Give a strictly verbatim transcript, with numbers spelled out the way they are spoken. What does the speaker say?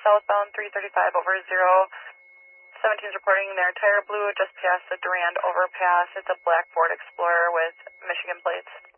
southbound three thirty-five over zero. seventeen's reporting their tire blew just past the Durand overpass. It's a black Ford Explorer with Michigan plates.